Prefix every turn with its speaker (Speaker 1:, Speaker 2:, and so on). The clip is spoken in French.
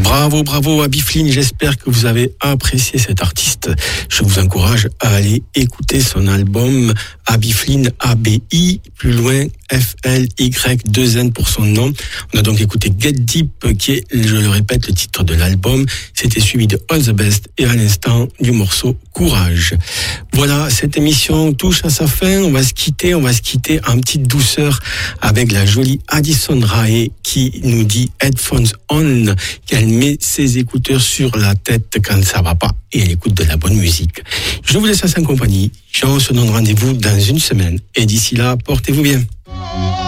Speaker 1: Bravo Abby Flynn, j'espère que vous avez apprécié cet artiste. Je vous encourage à aller écouter son album Abby Flynn, ABI, plus loin FLY2N pour son nom. On a donc écouté Get Deep, qui est, je le répète, le titre de l'album. C'était suivi de All the Best et à l'instant du morceau Courage. Voilà, cette émission touche à sa fin. On va se quitter en petite douceur avec la jolie Addison Rae qui nous dit Headphones On, qu'elle met ses écouteurs sur la tête quand ça va pas et elle écoute de la bonne musique. Je vous laisse à sa compagnie. On se donne rendez-vous dans une semaine et d'ici là, portez-vous bien.